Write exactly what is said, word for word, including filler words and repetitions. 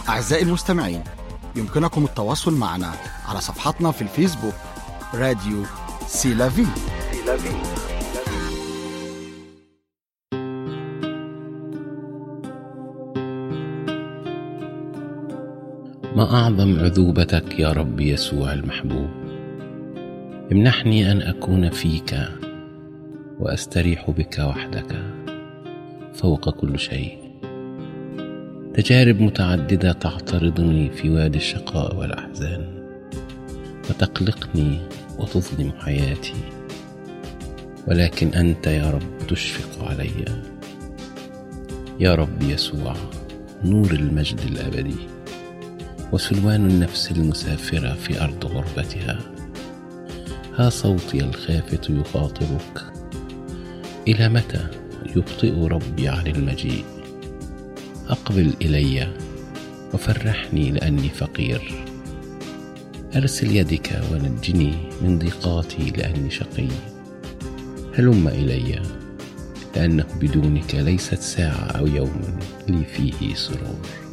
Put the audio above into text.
أعزائي المستمعين، يمكنكم التواصل معنا على صفحتنا في الفيسبوك راديو سيلافي. ما أعظم عذوبتك يا رب يسوع المحبوب، امنحني أن أكون فيك وأستريح بك وحدك فوق كل شيء. تجارب متعددة تعترضني في وادي الشقاء والأحزان وتقلقني وتظلم حياتي، ولكن أنت يا رب تشفق علي. يا رب يسوع، نور المجد الأبدي وسلوان النفس المسافرة في أرض غربتها، ها صوتي الخافت يخاطبك. إلى متى يبطئ ربي عن المجيء؟ أقبل إلي وفرحني لأني فقير. أرسل يدك ونجني من ضيقاتي لأني شقي. هلم إلي لأنه بدونك ليست ساعة أو يوم لي فيه سرور.